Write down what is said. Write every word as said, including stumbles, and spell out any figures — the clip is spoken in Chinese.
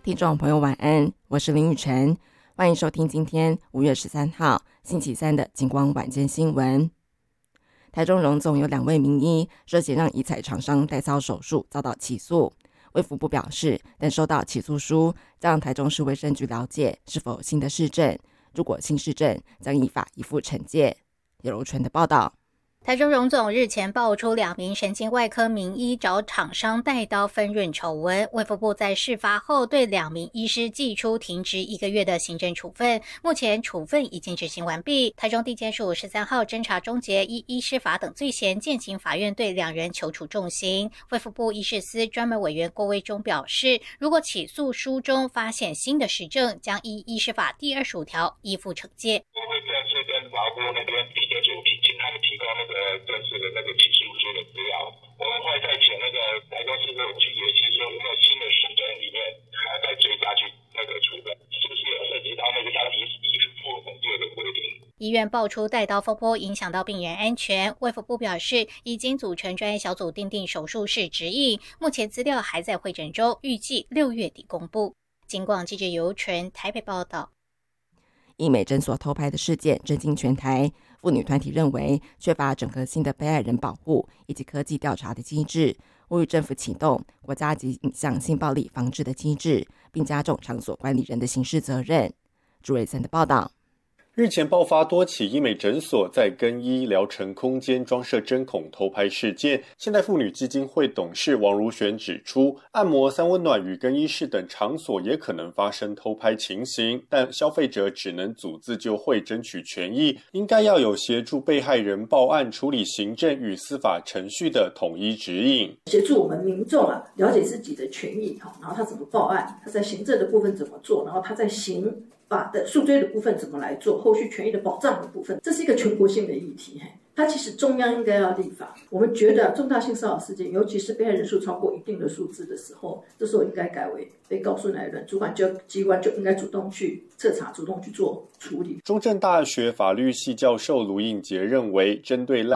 听众朋友晚安，我是林雨晨，欢迎收听今天五月十三号星期三的警光晚间新闻。台中荣总有两位名医涉嫌让医材厂商代操手术遭到起诉，卫福部表示，等收到起诉书，将让台中市卫生局了解是否有新的事证，如果新事证，将依法依附惩戒。叶柔纯的报道。 台中荣总日前爆出两名神经外科名医找厂商带刀分润丑闻，卫福部在事发后对两名医师寄出停职一个月的行政处分，目前处分已经执行完毕。台中地检署十三号侦查终结，依医师法等罪嫌，践行法院对两人求处重刑。卫福部医事司专门委员郭威忠表示，如果起诉书中发现新的实证，将依医师法第二十五条依附惩戒。 我会正式跟法务部那边地检署请他们提供那个正式的那个起诉书的资料，我们会再请那个台中市政府去研析说有没有新的实证里面还再追加去那个处分，是不是有涉及到那个像依依附惩戒的规定。 医院爆出带刀风波，影响到病人安全。卫福部表示，已经组成专业小组订定手术室指引，目前资料还在会诊中，预计六月底公布。警广记者尤纯台北报道。 医美诊所偷拍的事件震惊全台，妇女团体认为缺乏整合性的被害人保护以及科技调查的机制，呼吁政府启动国家级影像性暴力防治的机制，并加重场所管理人的刑事责任。朱瑞森的报道。 日前爆发多起医美诊所在更衣疗程空间装设针孔偷拍事件。现代妇女基金会董事王如璇指出，按摩、三温暖与更衣室等场所也可能发生偷拍情形，但消费者只能组自救会争取权益，应该要有协助被害人报案、处理行政与司法程序的统一指引， 协助我们民众啊了解自己的权益，然后他怎么报案，他在行政的部分怎么做，然后他在刑法的诉追的部分怎么来做，后续权益的保障的部分，这是一个全国性的议题。它其实中央应该要立法。我们觉得重大性骚扰事件，尤其是被害人数超过一定的数字的时候，这时候应该改为被告诉乃论，主管就机关就应该主动去彻查，主动去做处理。 中正大学法律系教授卢应杰认为，针对